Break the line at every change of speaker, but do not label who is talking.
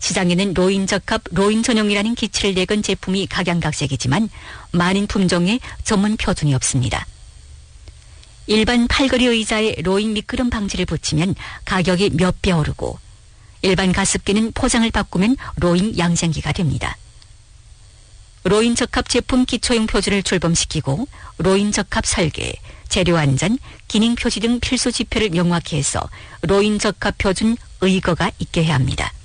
시장에는 로인 적합, 로인 전용이라는 기치를 내건 제품이 각양각색이지만 많은 품종의 전문 표준이 없습니다. 일반 팔걸이 의자에 로인 미끄럼 방지를 붙이면 가격이 몇 배 오르고 일반 가습기는 포장을 바꾸면 로인 양생기가 됩니다. 로인 적합 제품 기초용 표준을 출범시키고 로인 적합 설계, 재료 안전, 기능 표시 등 필수 지표를 명확히 해서 로인 적합 표준 의거가 있게 해야 합니다.